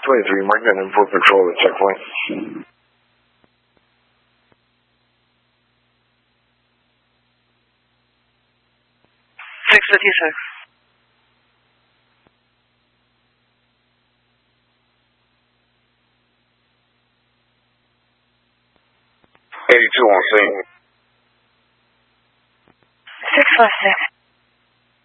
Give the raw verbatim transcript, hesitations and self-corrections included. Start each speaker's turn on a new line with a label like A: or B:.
A: twenty-three, mark that in for patrol at checkpoint.
B: six fifty-six.
C: eighty-two on scene.
B: six five six.